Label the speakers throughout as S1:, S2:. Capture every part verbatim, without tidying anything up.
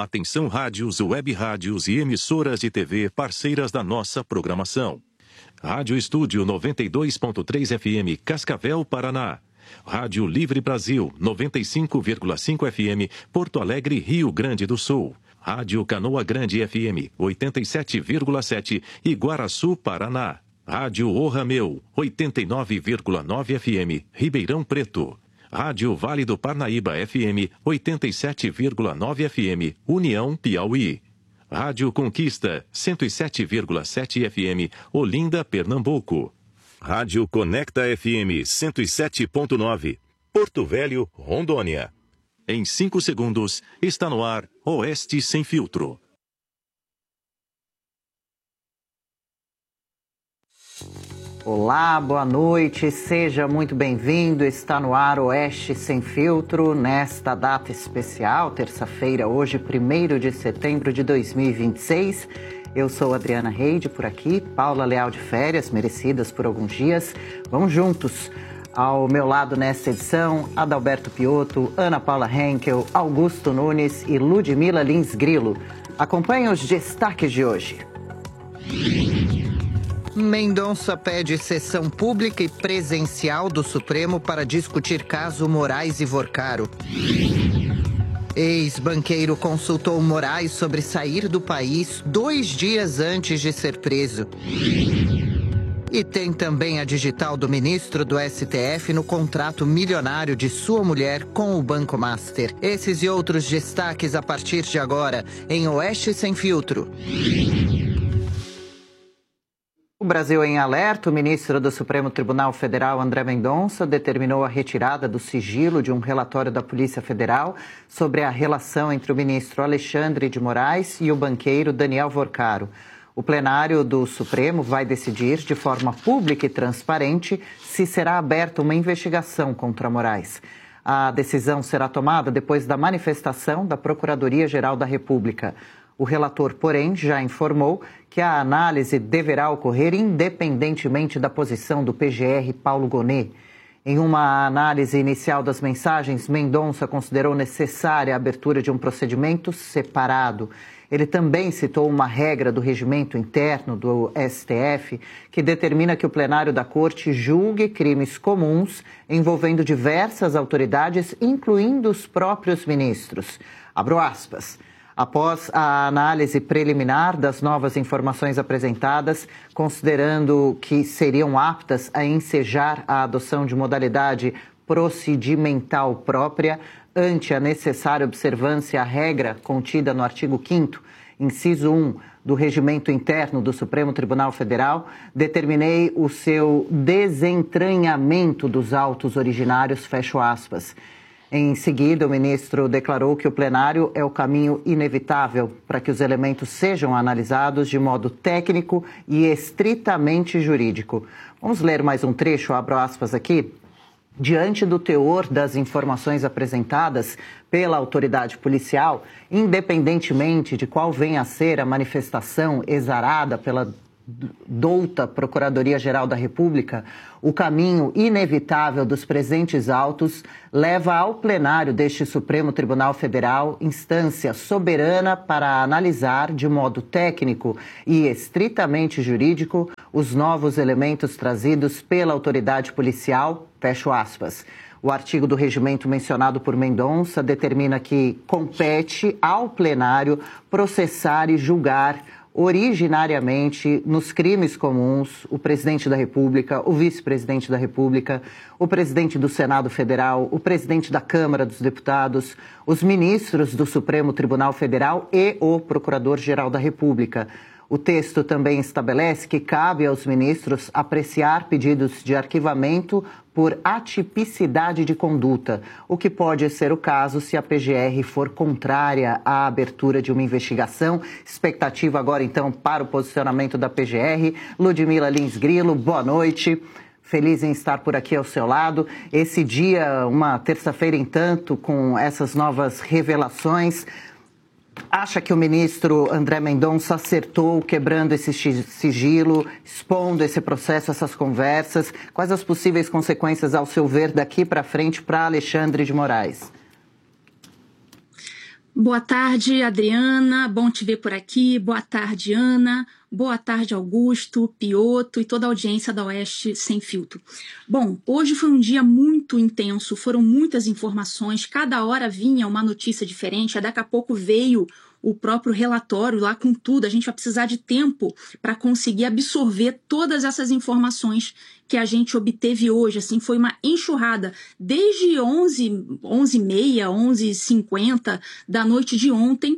S1: Atenção rádios, web rádios e emissoras de T V parceiras da nossa programação. Rádio Estúdio noventa e dois ponto três F M, Cascavel, Paraná. Rádio Livre Brasil, noventa e cinco vírgula cinco F M, Porto Alegre, Rio Grande do Sul. Rádio Canoa Grande F M, oitenta e sete vírgula sete, Iguaraçu, Paraná. Rádio O Rameu, oitenta e nove vírgula nove F M, Ribeirão Preto. Rádio Vale do Parnaíba F M, oitenta e sete vírgula nove F M, União, Piauí. Rádio Conquista, cento e sete vírgula sete F M, Olinda, Pernambuco. Rádio Conecta F M, cento e sete ponto nove, Porto Velho, Rondônia. Em cinco segundos, está no ar Oeste Sem Filtro.
S2: Olá, boa noite, seja muito bem-vindo. Está no ar Oeste Sem Filtro, nesta data especial, terça-feira, hoje, primeiro de setembro de dois mil e vinte e seis. Eu sou Adriana Reide, por aqui, Paula Leal de férias, merecidas por alguns dias. Vamos juntos. Ao meu lado nesta edição, Adalberto Piotto, Ana Paula Henkel, Augusto Nunes e Ludmila Lins Grilo. Acompanhem os destaques de hoje. Mendonça pede sessão pública e presencial do Supremo para discutir caso Moraes e Vorcaro. Ex-banqueiro consultou Moraes sobre sair do país dois dias antes de ser preso. E tem também a digital do ministro do S T F no contrato milionário de sua mulher com o Banco Master. Esses e outros destaques a partir de agora em Oeste Sem Filtro. O Brasil em alerta, o ministro do Supremo Tribunal Federal, André Mendonça, determinou a retirada do sigilo de um relatório da Polícia Federal sobre a relação entre o ministro Alexandre de Moraes e o banqueiro Daniel Vorcaro. O plenário do Supremo vai decidir de forma pública e transparente se será aberta uma investigação contra Moraes. A decisão será tomada depois da manifestação da Procuradoria-Geral da República. O relator, porém, já informou que a análise deverá ocorrer independentemente da posição do P G R Paulo Gonet. Em uma análise inicial das mensagens, Mendonça considerou necessária a abertura de um procedimento separado. Ele também citou uma regra do regimento interno do S T F que determina que o plenário da Corte julgue crimes comuns envolvendo diversas autoridades, incluindo os próprios ministros. Abro aspas. Após a análise preliminar das novas informações apresentadas, considerando que seriam aptas a ensejar a adoção de modalidade procedimental própria ante a necessária observância à regra contida no artigo quinto, inciso um, do Regimento Interno do Supremo Tribunal Federal, determinei o seu desentranhamento dos autos originários, fecho aspas. Em seguida, o ministro declarou que o plenário é o caminho inevitável para que os elementos sejam analisados de modo técnico e estritamente jurídico. Vamos ler mais um trecho, abro aspas aqui. Diante do teor das informações apresentadas pela autoridade policial, independentemente de qual venha a ser a manifestação exarada pela douta Procuradoria-Geral da República, o caminho inevitável dos presentes autos leva ao plenário deste Supremo Tribunal Federal instância soberana para analisar de modo técnico e estritamente jurídico os novos elementos trazidos pela autoridade policial, fecho aspas. O artigo do regimento mencionado por Mendonça determina que compete ao plenário processar e julgar originariamente nos crimes comuns o presidente da República, o vice-presidente da República, o presidente do Senado Federal, o presidente da Câmara dos Deputados, os ministros do Supremo Tribunal Federal e o Procurador-Geral da República. O texto também estabelece que cabe aos ministros apreciar pedidos de arquivamento por atipicidade de conduta, o que pode ser o caso se a P G R for contrária à abertura de uma investigação. Expectativa agora, então, para o posicionamento da P G R. Ludmila Lins Grilo, boa noite. Feliz em estar por aqui ao seu lado. Esse dia, uma terça-feira em tanto, com essas novas revelações. Acha que o ministro André Mendonça acertou quebrando esse sigilo, expondo esse processo, essas conversas? Quais as possíveis consequências, ao seu ver, daqui para frente para Alexandre de Moraes?
S3: Boa tarde, Adriana. Bom te ver por aqui. Boa tarde, Ana. Boa tarde, Augusto, Pioto e toda a audiência da Oeste Sem Filtro. Bom, hoje foi um dia muito intenso, foram muitas informações, cada hora vinha uma notícia diferente, daqui a pouco veio o próprio relatório lá com tudo. A gente vai precisar de tempo para conseguir absorver todas essas informações que a gente obteve hoje. Assim, foi uma enxurrada. Desde onze, onze e meia, onze e cinquenta da noite de ontem,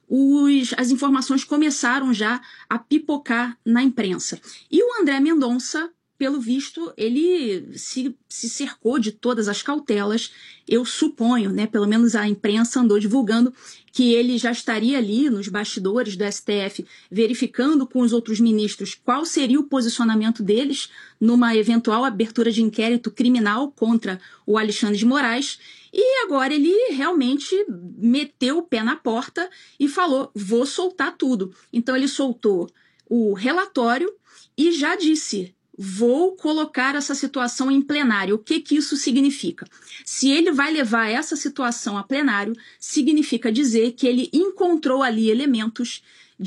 S3: os, as informações começaram já a pipocar na imprensa. E o André Mendonça, pelo visto, ele se, se cercou de todas as cautelas. Eu suponho, né, pelo menos a imprensa andou divulgando, que ele já estaria ali nos bastidores do S T F, verificando com os outros ministros qual seria o posicionamento deles numa eventual abertura de inquérito criminal contra o Alexandre de Moraes. E agora ele realmente meteu o pé na porta e falou, vou soltar tudo. Então ele soltou o relatório e já disse, vou colocar essa situação em plenário. O que que isso significa? Se ele vai levar essa situação a plenário, significa dizer que ele encontrou ali elementos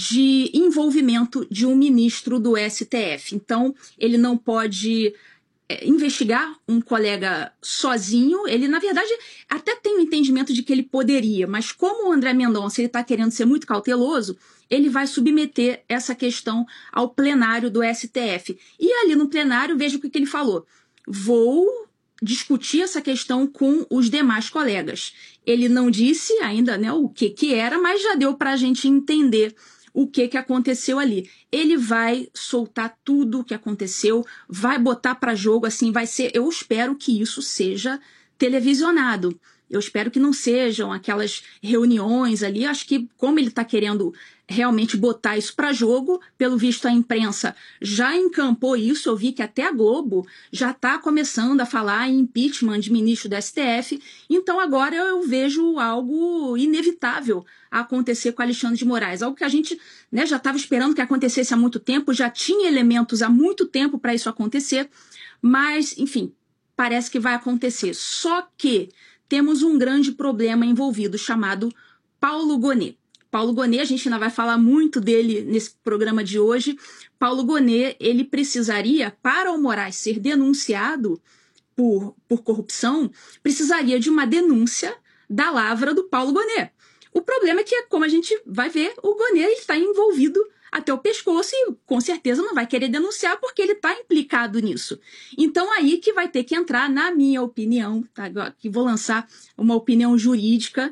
S3: de envolvimento de um ministro do S T F. Então, ele não pode é, investigar um colega sozinho. Ele, na verdade, até tem o entendimento de que ele poderia, mas como o André Mendonça está querendo ser muito cauteloso, ele vai submeter essa questão ao plenário do S T F. E ali no plenário, veja o que, que ele falou. Vou discutir essa questão com os demais colegas. Ele não disse ainda, né, o que, que era, mas já deu para a gente entender o que, que aconteceu ali. Ele vai soltar tudo o que aconteceu, vai botar para jogo, assim, vai ser... Eu espero que isso seja televisionado. Eu espero que não sejam aquelas reuniões ali. Acho que, como ele está querendo realmente botar isso para jogo, pelo visto a imprensa já encampou isso. Eu vi que até a Globo já está começando a falar em impeachment de ministro do S T F. Então agora eu vejo algo inevitável a acontecer com Alexandre de Moraes. Algo que a gente, né, já estava esperando que acontecesse há muito tempo, já tinha elementos há muito tempo para isso acontecer. Mas, enfim, parece que vai acontecer. Só que temos um grande problema envolvido, chamado Paulo Gonet. Paulo Gonet, a gente ainda vai falar muito dele nesse programa de hoje. Paulo Gonet, ele precisaria, para o Moraes ser denunciado por, por corrupção, precisaria de uma denúncia da lavra do Paulo Gonet. O problema é que, como a gente vai ver, o Gonet está envolvido até o pescoço e com certeza não vai querer denunciar porque ele está implicado nisso. Então aí que vai ter que entrar, na minha opinião, tá? Que vou lançar uma opinião jurídica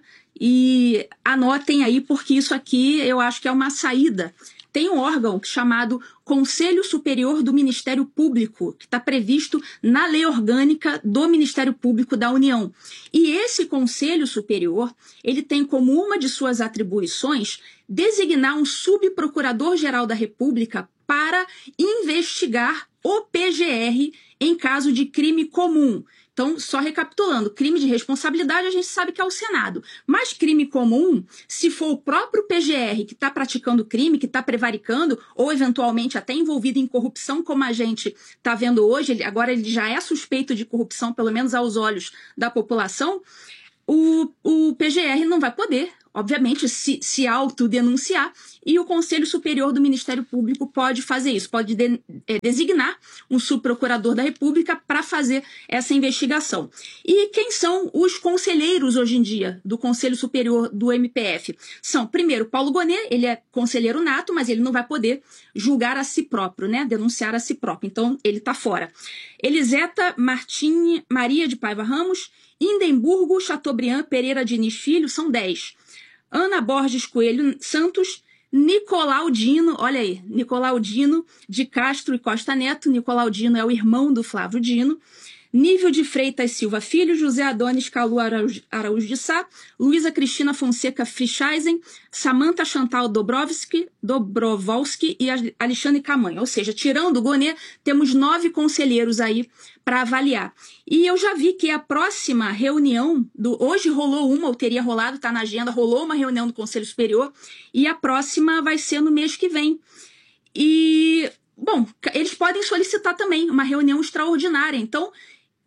S3: e anotem aí porque isso aqui eu acho que é uma saída. Tem um órgão chamado Conselho Superior do Ministério Público, que está previsto na Lei Orgânica do Ministério Público da União. E esse Conselho Superior, ele tem como uma de suas atribuições designar um subprocurador-geral da República para investigar o P G R em caso de crime comum. Então, só recapitulando, crime de responsabilidade a gente sabe que é o Senado. Mas crime comum, se for o próprio P G R que está praticando crime, que está prevaricando, ou eventualmente até envolvido em corrupção, como a gente está vendo hoje, ele, agora ele já é suspeito de corrupção, pelo menos aos olhos da população, o, o P G R não vai poder, obviamente, se, se autodenunciar, e o Conselho Superior do Ministério Público pode fazer isso, pode de, é, designar um subprocurador da República para fazer essa investigação. E quem são os conselheiros hoje em dia do Conselho Superior do M P F? São, primeiro, Paulo Gonet, ele é conselheiro nato, mas ele não vai poder julgar a si próprio, né? Denunciar a si próprio, então ele está fora. Eliseta Martins Maria de Paiva Ramos, Indemburgo Chateaubriand Pereira Diniz Filho, são dez. Ana Borges Coelho Santos, Nicolau Dino, olha aí, Nicolau Dino de Castro e Costa Neto. Nicolau Dino é o irmão do Flávio Dino. Nível de Freitas Silva Filho, José Adonis Calu Araújo, Araújo de Sá, Luísa Cristina Fonseca Frischeisen, Samantha Chantal Dobrovski, Dobrovolski e Alexandre Camanha. Ou seja, tirando o Gonet, temos nove conselheiros aí para avaliar. E eu já vi que a próxima reunião, do hoje rolou uma, ou teria rolado, está na agenda, rolou uma reunião do Conselho Superior, e a próxima vai ser no mês que vem. E, bom, eles podem solicitar também uma reunião extraordinária. Então,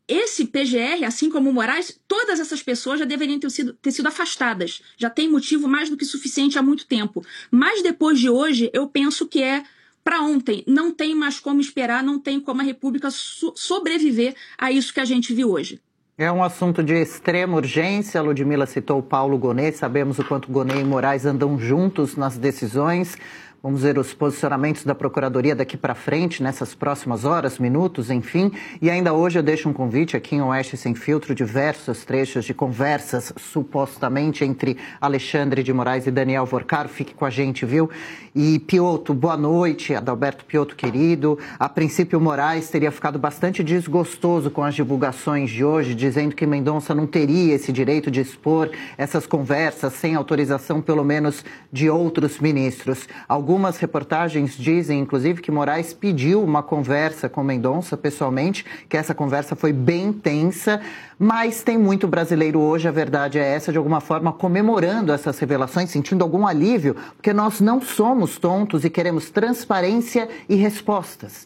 S3: esse P G R, assim como o Moraes, todas essas pessoas já deveriam ter sido, ter sido afastadas. Já tem motivo mais do que suficiente há muito tempo. Mas depois de hoje, eu penso que é para ontem. Não tem mais como esperar, não tem como a República so- sobreviver a isso que a gente viu hoje.
S2: É um assunto de extrema urgência. A Ludmila citou o Paulo Gonet. Sabemos o quanto Gonet e Moraes andam juntos nas decisões. Vamos ver os posicionamentos da Procuradoria daqui para frente, nessas próximas horas, minutos, enfim. E ainda hoje eu deixo um convite aqui em Oeste Sem Filtro, diversos trechos de conversas, supostamente, entre Alexandre de Moraes e Daniel Vorcaro. Fique com a gente, viu? E Piotto, boa noite, Adalberto Piotto, querido. A princípio, o Moraes teria ficado bastante desgostoso com as divulgações de hoje, dizendo que Mendonça não teria esse direito de expor essas conversas sem autorização, pelo menos, de outros ministros. Algumas reportagens dizem, inclusive, que Moraes pediu uma conversa com Mendonça pessoalmente, que essa conversa foi bem tensa, mas tem muito brasileiro hoje, a verdade é essa, de alguma forma comemorando essas revelações, sentindo algum alívio, porque nós não somos tontos e queremos transparência e respostas.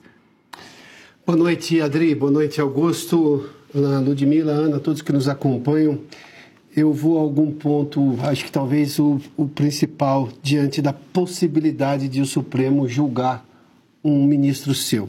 S4: Boa noite, Adri, boa noite, Augusto, Ludmila, Ana, todos que nos acompanham. Eu vou a algum ponto, acho que talvez o, o principal, diante da possibilidade de o Supremo julgar um ministro seu.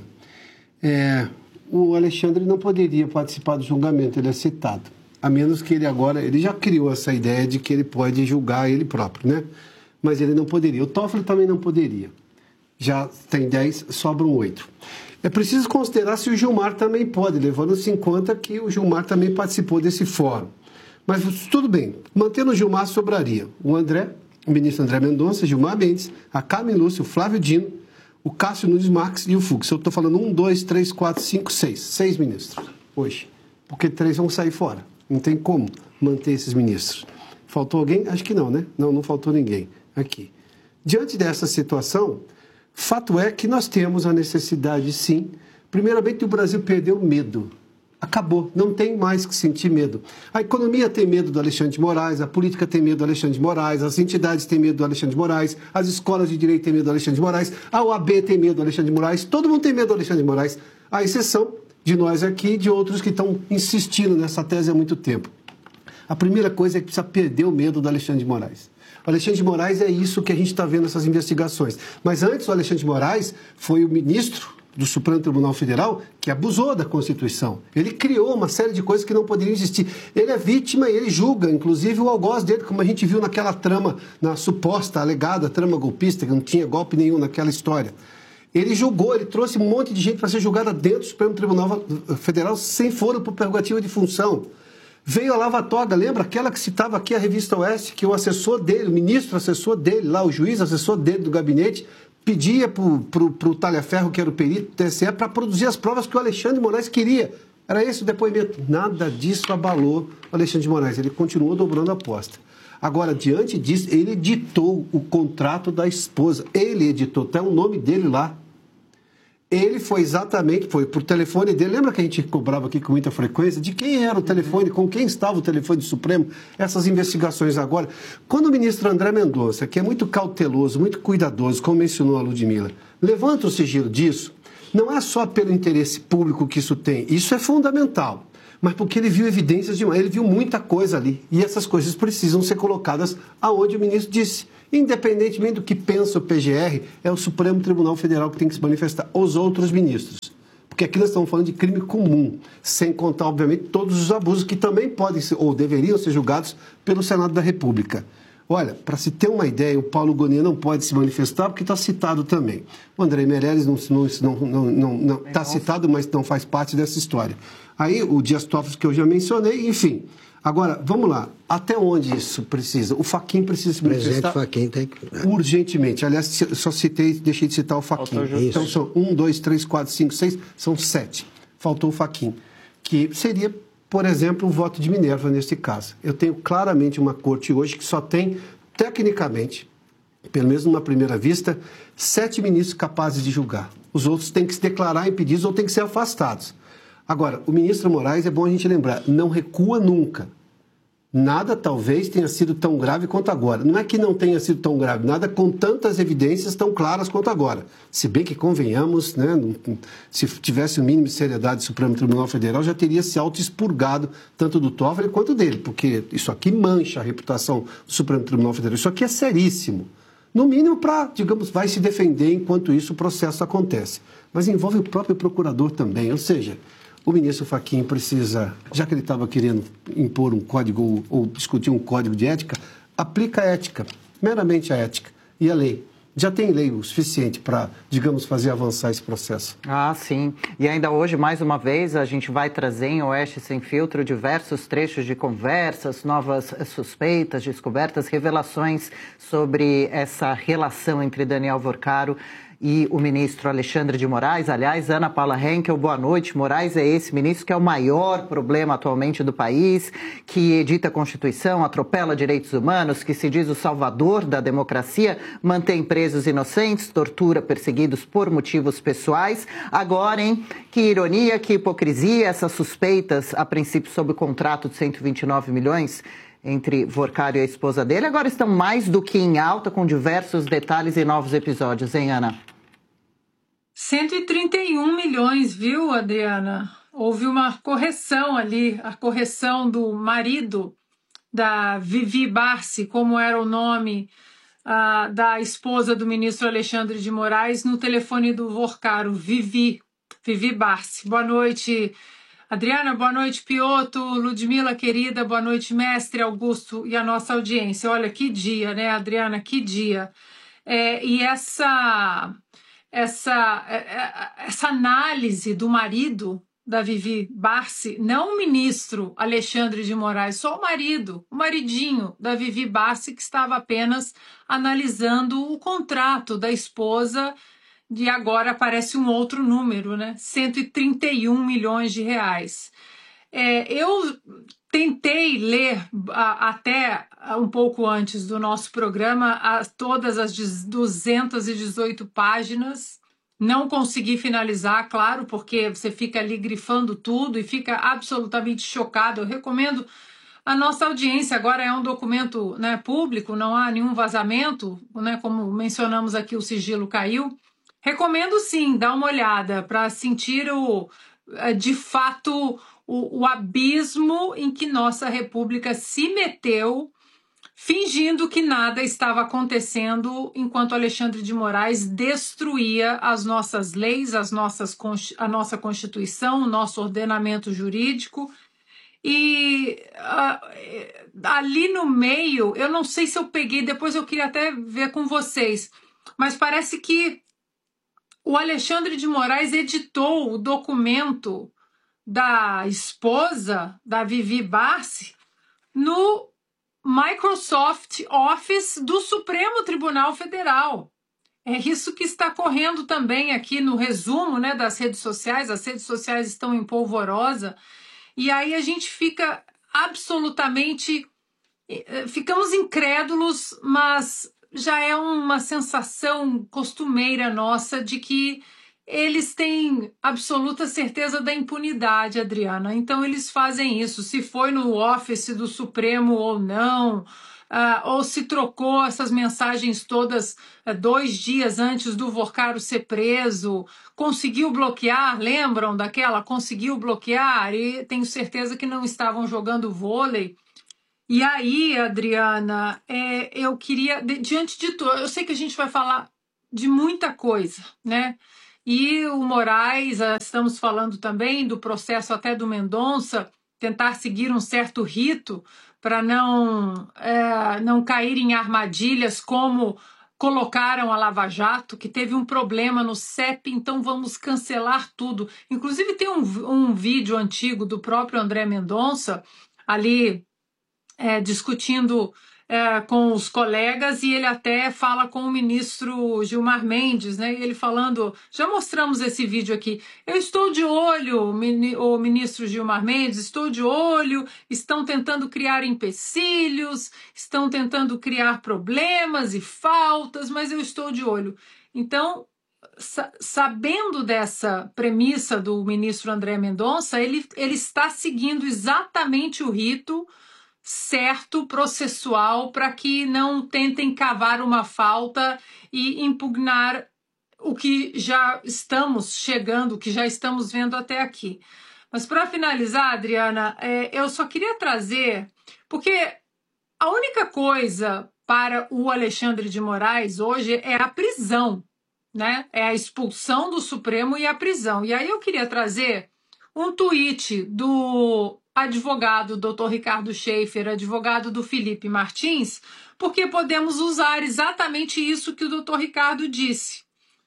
S4: É, o Alexandre não poderia participar do julgamento, ele é citado. A menos que ele agora, ele já criou essa ideia de que ele pode julgar ele próprio, né? Mas ele não poderia. O Toffoli também não poderia. Já tem dez, sobram oito. É preciso considerar se o Gilmar também pode, levando-se em conta que o Gilmar também participou desse fórum. Mas tudo bem, mantendo o Gilmar sobraria o André, o ministro André Mendonça, Gilmar Mendes, a Carmen Lúcia, o Flávio Dino, o Cássio Nunes Marques e o Fux. Eu estou falando um, dois, três, quatro, cinco, seis. Seis ministros hoje. Porque três vão sair fora. Não tem como manter esses ministros. Faltou alguém? Acho que não, né? Não, não faltou ninguém aqui. Diante dessa situação, fato é que nós temos a necessidade, sim, primeiramente, o Brasil perdeu medo. Acabou, não tem mais que sentir medo. A economia tem medo do Alexandre de Moraes, a política tem medo do Alexandre de Moraes, as entidades têm medo do Alexandre de Moraes, as escolas de direito têm medo do Alexandre de Moraes, a O A B tem medo do Alexandre de Moraes, todo mundo tem medo do Alexandre de Moraes, à exceção de nós aqui e de outros que estão insistindo nessa tese há muito tempo. A primeira coisa é que precisa perder o medo do Alexandre de Moraes. O Alexandre de Moraes é isso que a gente está vendo nessas investigações. Mas antes, o Alexandre de Moraes foi o ministro do Supremo Tribunal Federal que abusou da Constituição. Ele criou uma série de coisas que não poderiam existir. Ele é vítima e ele julga, inclusive, o algoz dele, como a gente viu naquela trama, na suposta, alegada trama golpista, que não tinha golpe nenhum naquela história. Ele julgou, ele trouxe um monte de gente para ser julgada dentro do Supremo Tribunal Federal sem foro por prerrogativa de função. Veio a Lava Toga, lembra? Aquela que citava aqui a Revista Oeste, que o assessor dele, o ministro assessor dele, lá o juiz assessor dele do gabinete, pedia para o Talhaferro, que era o perito do T S E, para produzir as provas que o Alexandre de Moraes queria. Era esse o depoimento. Nada disso abalou o Alexandre de Moraes. Ele continuou dobrando a aposta. Agora, diante disso, ele editou o contrato da esposa. Ele editou, até o nome dele lá. Ele foi exatamente, foi por telefone dele. Lembra que a gente cobrava aqui com muita frequência? De quem era o telefone, com quem estava o telefone do Supremo? Essas investigações agora. Quando o ministro André Mendonça, que é muito cauteloso, muito cuidadoso, como mencionou a Ludmila, levanta o sigilo disso, não é só pelo interesse público que isso tem. Isso é fundamental. Mas porque ele viu evidências demais, ele viu muita coisa ali. E essas coisas precisam ser colocadas aonde o ministro disse. Independentemente do que pensa o P G R, é o Supremo Tribunal Federal que tem que se manifestar, os outros ministros. Porque aqui nós estamos falando de crime comum, sem contar, obviamente, todos os abusos que também podem ser, ou deveriam ser julgados pelo Senado da República. Olha, para se ter uma ideia, o Paulo Gonet não pode se manifestar porque está citado também. O André Meirelles não está não, não, não, não, tá citado, mas não faz parte dessa história. Aí o Dias Toffoli, que eu já mencionei, enfim. Agora, vamos lá. Até onde isso precisa? O Fachin precisa se manifestar?
S5: O presidente Fachin tem que...
S4: Urgentemente. Aliás, só citei, deixei de citar o Fachin. Então são um, dois, três, quatro, cinco, seis, são sete. Faltou o Fachin. Que seria, por exemplo, um voto de Minerva nesse caso. Eu tenho claramente uma corte hoje que só tem, tecnicamente, pelo menos numa primeira vista, sete ministros capazes de julgar. Os outros têm que se declarar impedidos ou têm que ser afastados. Agora, o ministro Moraes, é bom a gente lembrar, não recua nunca. Nada talvez tenha sido tão grave quanto agora. Não é que não tenha sido tão grave, nada com tantas evidências tão claras quanto agora. Se bem que convenhamos, né, se tivesse o mínimo de seriedade do Supremo Tribunal Federal, já teria se auto-expurgado tanto do Toffoli quanto dele, porque isso aqui mancha a reputação do Supremo Tribunal Federal. Isso aqui é seríssimo. No mínimo para, digamos, vai se defender enquanto isso o processo acontece. Mas envolve o próprio procurador também, ou seja... O ministro Fachin precisa, já que ele estava querendo impor um código ou, ou discutir um código de ética, aplica a ética, meramente a ética e a lei. Já tem lei o suficiente para, digamos, fazer avançar esse processo.
S2: Ah, sim. E ainda hoje, mais uma vez, a gente vai trazer em Oeste Sem Filtro diversos trechos de conversas, novas suspeitas, descobertas, revelações sobre essa relação entre Daniel Vorcaro e o ministro Alexandre de Moraes. Aliás, Ana Paula Henkel, boa noite. Moraes é esse ministro que é o maior problema atualmente do país, que edita a Constituição, atropela direitos humanos, que se diz o salvador da democracia, mantém presos inocentes, tortura perseguidos por motivos pessoais. Agora, hein? Que ironia, que hipocrisia, essas suspeitas, a princípio sob o contrato de cento e vinte e nove milhões... entre Vorcaro e a esposa dele, agora estão mais do que em alta, com diversos detalhes e novos episódios, hein, Ana?
S5: cento e trinta e um milhões, viu, Adriana? Houve uma correção ali, a correção do marido da Vivi Barsi, como era o nome uh, da esposa do ministro Alexandre de Moraes, no telefone do Vorcaro, Vivi, Vivi Barsi. Boa noite, Adriana, boa noite, Piotto, Ludmila, querida, boa noite, mestre Augusto e a nossa audiência. Olha, que dia, né, Adriana, que dia. É, e essa, essa, essa análise do marido da Vivi Barsi, não o ministro Alexandre de Moraes, só o marido, o maridinho da Vivi Barsi, que estava apenas analisando o contrato da esposa. E agora aparece um outro número, né? cento e trinta e um milhões de reais. É, eu tentei ler a, até um pouco antes do nosso programa a, todas as duzentas e dezoito páginas. Não consegui finalizar, claro, porque você fica ali grifando tudo e fica absolutamente chocado. Eu recomendo a nossa audiência. Agora é um documento, né, público, não há nenhum vazamento, né, como mencionamos aqui, o sigilo caiu. Recomendo sim, dar uma olhada para sentir o, de fato o, o abismo em que nossa república se meteu, fingindo que nada estava acontecendo enquanto Alexandre de Moraes destruía as nossas leis, as nossas, a nossa Constituição, o nosso ordenamento jurídico. E uh, ali no meio, eu não sei se eu peguei, depois eu queria até ver com vocês, mas parece que o Alexandre de Moraes editou o documento da esposa da Vivi Barsi no Microsoft Office do Supremo Tribunal Federal. É isso que está correndo também aqui no resumo, né, das redes sociais. As redes sociais estão em polvorosa e aí a gente fica absolutamente... Ficamos incrédulos, mas... já é uma sensação costumeira nossa de que eles têm absoluta certeza da impunidade, Adriana. Então eles fazem isso, se foi no Office do Supremo ou não, uh, ou se trocou essas mensagens todas uh, dois dias antes do Vorcaro ser preso, conseguiu bloquear, lembram daquela? Conseguiu bloquear e tenho certeza que não estavam jogando vôlei. E aí, Adriana, é, eu queria, de, diante de tudo, eu sei que a gente vai falar de muita coisa, né? E o Moraes, estamos falando também do processo até do Mendonça, tentar seguir um certo rito para não, é, não cair em armadilhas como colocaram a Lava Jato, que teve um problema no C E P, então vamos cancelar tudo. Inclusive tem um, um vídeo antigo do próprio André Mendonça, ali... É, discutindo é, com os colegas, e ele até fala com o ministro Gilmar Mendes, né? E ele falando, já mostramos esse vídeo aqui, eu estou de olho, o ministro Gilmar Mendes, estou de olho, estão tentando criar empecilhos, estão tentando criar problemas e faltas, mas eu estou de olho. Então, sabendo dessa premissa do ministro André Mendonça, ele, ele está seguindo exatamente o rito, certo processual para que não tentem cavar uma falta e impugnar o que já estamos chegando, o que já estamos vendo até aqui. Mas para finalizar, Adriana, é, eu só queria trazer, porque a única coisa para o Alexandre de Moraes hoje é a prisão, né? É a expulsão do Supremo e a prisão. E aí eu queria trazer um tweet do advogado doutor Ricardo Schaefer, advogado do Felipe Martins, porque podemos usar exatamente isso que o doutor Ricardo disse.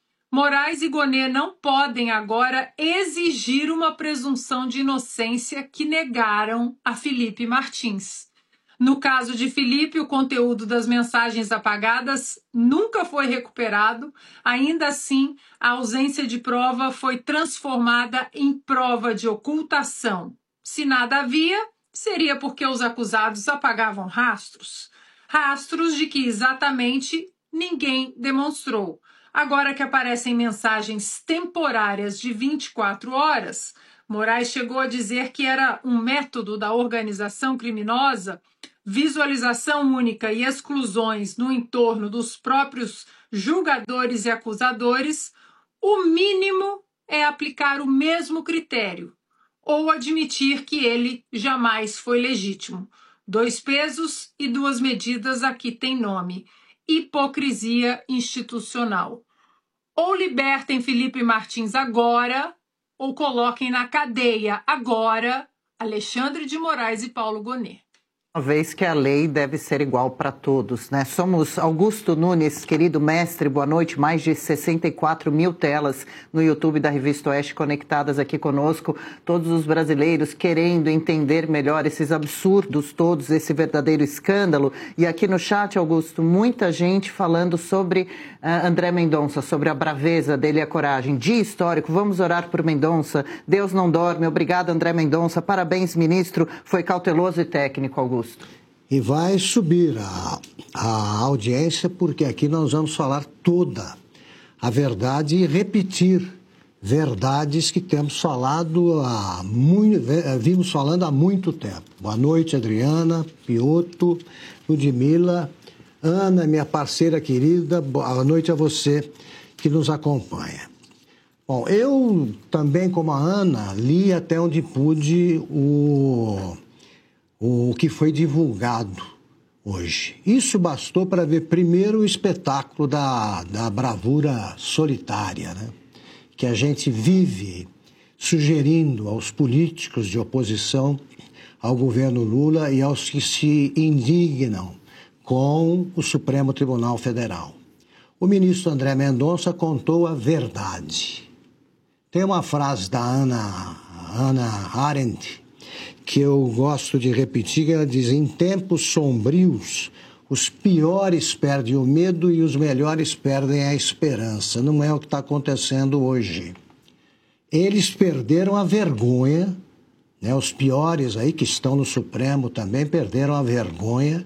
S5: Moraes e Gonê não podem agora exigir uma presunção de inocência que negaram a Felipe Martins. No caso de Felipe, o conteúdo das mensagens apagadas nunca foi recuperado. Ainda assim, a ausência de prova foi transformada em prova de ocultação. Se nada havia, seria porque os acusados apagavam rastros. Rastros de que exatamente ninguém demonstrou. Agora que aparecem mensagens temporárias de vinte e quatro horas, Moraes chegou a dizer que era um método da organização criminosa, visualização única e exclusões no entorno dos próprios julgadores e acusadores. O mínimo é aplicar o mesmo critério, ou admitir que ele jamais foi legítimo. Dois pesos e duas medidas aqui tem nome: hipocrisia institucional. Ou libertem Felipe Martins agora, ou coloquem na cadeia agora Alexandre de Moraes e Paulo Gonê.
S2: Uma vez que a lei deve ser igual para todos, né? Somos Augusto Nunes, querido mestre, boa noite. Mais de sessenta e quatro mil telas no YouTube da Revista Oeste conectadas aqui conosco. Todos os brasileiros querendo entender melhor esses absurdos todos, esse verdadeiro escândalo. E aqui no chat, Augusto, muita gente falando sobre uh, André Mendonça, sobre a braveza dele e a coragem. Dia histórico, vamos orar por Mendonça. Deus não dorme. Obrigado, André Mendonça. Parabéns, ministro. Foi cauteloso e técnico, Augusto.
S6: E vai subir a, a audiência, porque aqui nós vamos falar toda a verdade e repetir verdades que temos falado há muito, vimos falando há muito tempo. Boa noite, Adriana, Piotto, Ludmila, Ana, minha parceira querida, boa noite a você que nos acompanha. Bom, eu também, como a Ana, li até onde pude o... o que foi divulgado hoje. Isso bastou para ver primeiro o espetáculo da, da bravura solitária, né? Que a gente vive sugerindo aos políticos de oposição ao governo Lula e aos que se indignam com o Supremo Tribunal Federal. O ministro André Mendonça contou a verdade. Tem uma frase da Ana, Ana Arendt, que eu gosto de repetir, que ela diz: em tempos sombrios, os piores perdem o medo e os melhores perdem a esperança. Não é o que está acontecendo hoje. Eles perderam a vergonha, né? Os piores aí que estão no Supremo também perderam a vergonha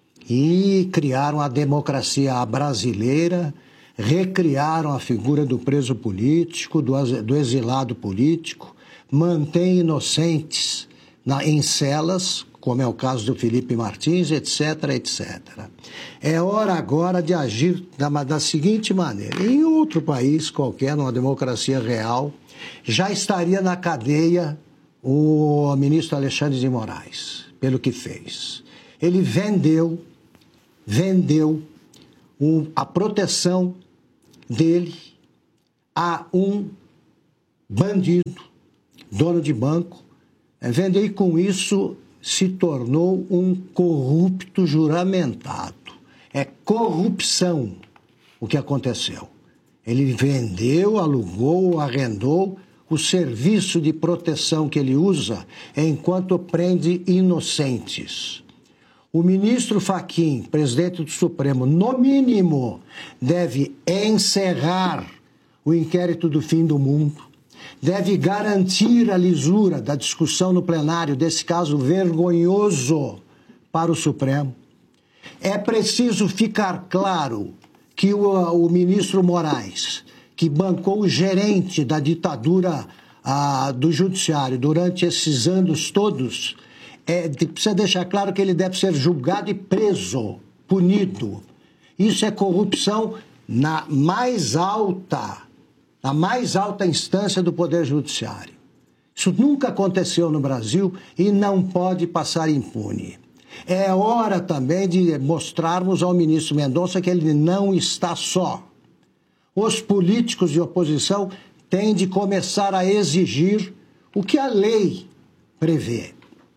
S6: e criaram a democracia brasileira, recriaram a figura do preso político, do, do exilado político, mantêm inocentes Na, em celas, como é o caso do Felipe Martins, etc, etcétera. É hora agora de agir da, da seguinte maneira: em outro país qualquer, numa democracia real, já estaria na cadeia o ministro Alexandre de Moraes, pelo que fez. Ele vendeu, vendeu o, a proteção dele a um bandido, dono de banco, vender, e com isso se tornou um corrupto juramentado. É corrupção o que aconteceu. Ele vendeu, alugou, arrendou o serviço de proteção que ele usa enquanto prende inocentes. O ministro Fachin, presidente do Supremo, no mínimo, deve encerrar o inquérito do fim do mundo, deve garantir a lisura da discussão no plenário desse caso vergonhoso para o Supremo. É preciso ficar claro que o, o ministro Moraes, que bancou o gerente da ditadura ah, do judiciário durante esses anos todos, é, precisa deixar claro que ele deve ser julgado e preso, punido. Isso é corrupção na mais alta, na mais alta instância do Poder Judiciário. Isso nunca aconteceu no Brasil e não pode passar impune. É hora também de mostrarmos ao ministro Mendonça que ele não está só. Os políticos de oposição têm de começar a exigir o que a lei prevê.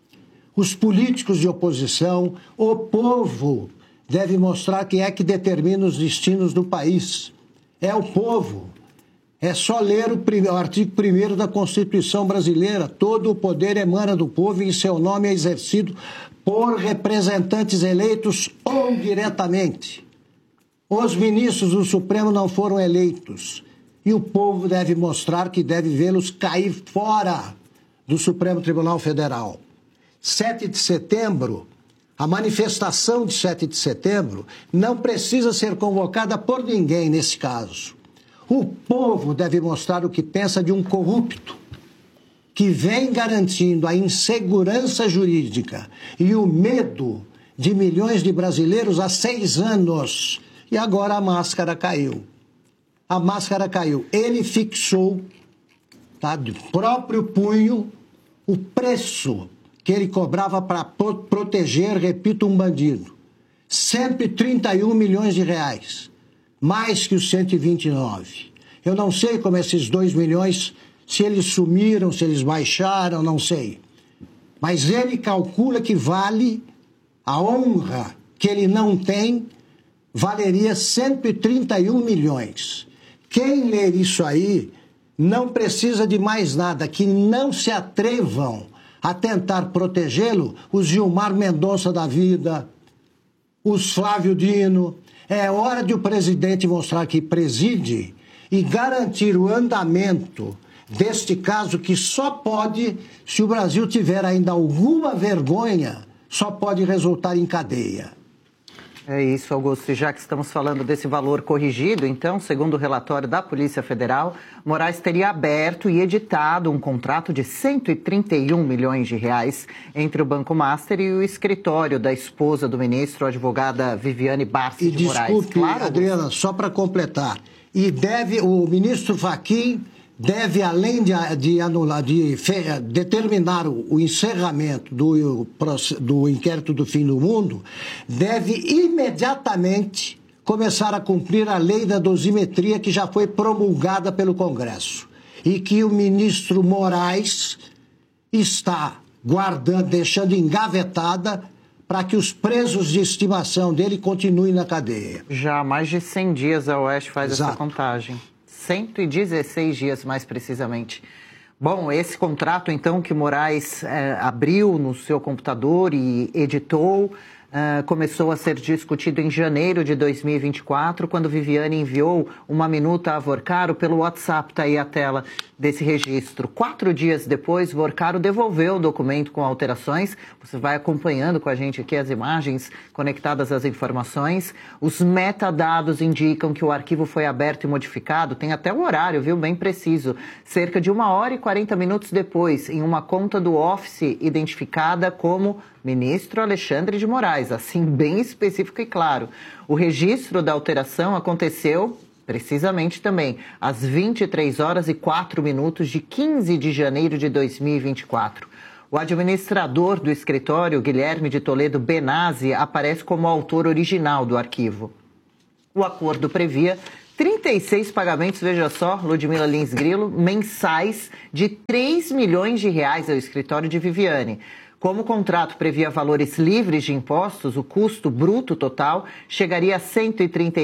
S6: Os políticos de oposição, o povo, deve mostrar quem é que determina os destinos do país. É o povo. É só ler o, o artigo primeiro da Constituição brasileira. Todo o poder emana do povo e seu nome é exercido por representantes eleitos ou diretamente. Os ministros do Supremo não foram eleitos. E o povo deve mostrar que deve vê-los cair fora do Supremo Tribunal Federal. sete de setembro, a manifestação de sete de setembro não precisa ser convocada por ninguém nesse caso. O povo deve mostrar o que pensa de um corrupto que vem garantindo a insegurança jurídica e o medo de milhões de brasileiros há seis anos. E agora a máscara caiu. A máscara caiu. Ele fixou, tá, de próprio punho, o preço que ele cobrava para proteger, repito, um bandido. cento e trinta e um milhões de reais. Mais que os cento e vinte e nove. Eu não sei como esses dois milhões, se eles sumiram, se eles baixaram, não sei. Mas ele calcula que vale a honra que ele não tem, valeria cento e trinta e um milhões. Quem ler isso aí não precisa de mais nada, que não se atrevam a tentar protegê-lo os Gilmar Mendonça da vida, os Flávio Dino. É hora de o presidente mostrar que preside e garantir o andamento deste caso, que só pode, se o Brasil tiver ainda alguma vergonha, só pode resultar em cadeia.
S2: É isso, Augusto. E já que estamos falando desse valor corrigido, então, segundo o relatório da Polícia Federal, Moraes teria aberto e editado um contrato de cento e trinta e um milhões de reais entre o Banco Master e o escritório da esposa do ministro, a advogada Viviane Barsi de Moraes.
S6: Desculpe, claro, Adriana, só para completar. E deve, o ministro Fachin deve, além de, de anular, de fe, determinar o, o encerramento do, do inquérito do fim do mundo, deve imediatamente começar a cumprir a lei da dosimetria que já foi promulgada pelo Congresso e que o ministro Moraes está guardando, deixando engavetada para que os presos de estimação dele continuem na cadeia.
S2: Já há mais de cem dias a Oeste faz
S6: Exato.
S2: essa contagem. cento e dezesseis dias, mais precisamente. Bom, esse contrato, então, que Moraes eh, abriu no seu computador e editou, eh, começou a ser discutido em janeiro de dois mil e vinte e quatro, quando Viviane enviou uma minuta a Vorcaro pelo WhatsApp. Está aí a tela desse registro. Quatro dias depois, Vorcaro devolveu o documento com alterações. Você vai acompanhando com a gente aqui as imagens conectadas às informações. Os metadados indicam que o arquivo foi aberto e modificado. Tem até o horário, viu? Bem preciso. Cerca de uma hora e quarenta minutos depois, em uma conta do Office identificada como ministro Alexandre de Moraes. Assim, bem específico e claro. O registro da alteração aconteceu precisamente também às vinte e três horas e quatro minutos de quinze de janeiro de dois mil e vinte e quatro. O administrador do escritório, Guilherme de Toledo Benazzi, aparece como autor original do arquivo. O acordo previa trinta e seis pagamentos, veja só, Ludmila Lins Grilo, mensais de três milhões de reais ao escritório de Viviane. Como o contrato previa valores livres de impostos, o custo bruto total chegaria a cento e trinta